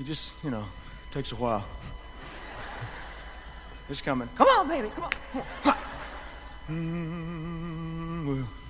It just, takes a while. It's coming. Come on, baby, come on. Well.